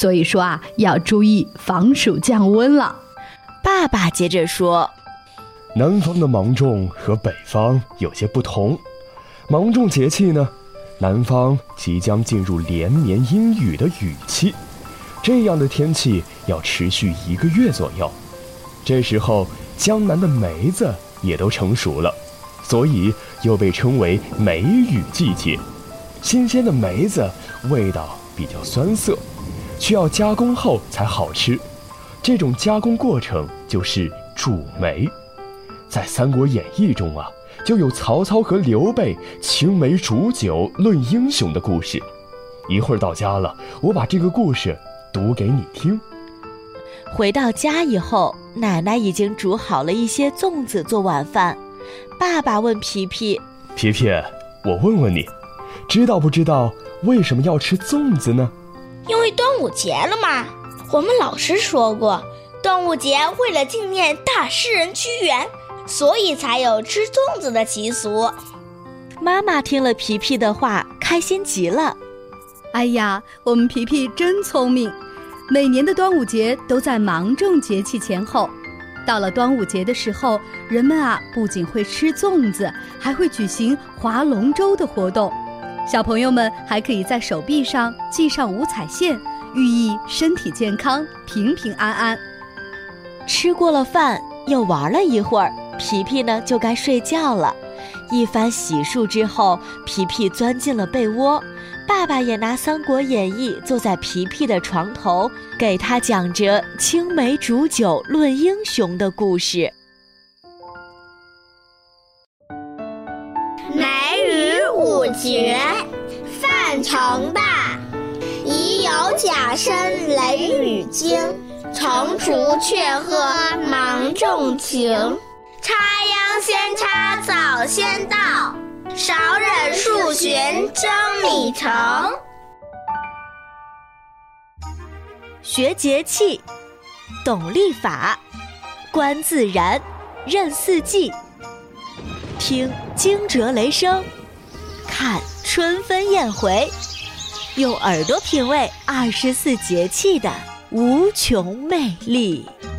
所以说啊，要注意防暑降温了。 爸爸接着说， 南方的芒种和北方有些不同。芒种节气呢，南方即将进入连绵阴雨的雨期，这样的天气要持续1个月左右。这时候江南的梅子也都成熟了，所以又被称为梅雨季节。新鲜的梅子味道比较酸涩，需要加工后才好吃。这种加工过程就是煮梅。在《三国演义》中啊，就有曹操和刘备青梅煮酒论英雄的故事。一会儿到家了，我把这个故事读给你听。 回到家以后，奶奶已经煮好了一些粽子做晚饭。爸爸问皮皮， 皮皮，我问问你，知道不知道为什么要吃粽子呢？ 因为端午节了嘛，我们老师说过，端午节为了纪念大诗人屈原，所以才有吃粽子的习俗。 妈妈听了皮皮的话，开心极了。 哎呀，我们皮皮真聪明，每年的端午节都在芒种节气前后。到了端午节的时候，人们啊不仅会吃粽子，还会举行划龙舟的活动。小朋友们还可以在手臂上系上五彩线，寓意身体健康、平平安安。 吃过了饭，又玩了一会儿，皮皮呢就该睡觉了。一番洗漱之后，皮皮钻进了被窝。爸爸也拿《三国演义》坐在皮皮的床头，给他讲着青梅煮酒论英雄的故事。 梅雨五绝，范成大。已有甲申雷雨惊，惩除却贺芒种情。插秧先插早先到，少忍数旬蒸米成。 学节气，懂历法，观自然，认四季，听惊蛰雷声，看春分燕回，用耳朵品味24节气的无穷魅力。